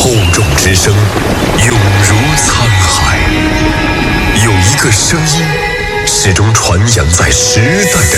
厚重之声，永如沧海。有一个声音，始终传扬在时代的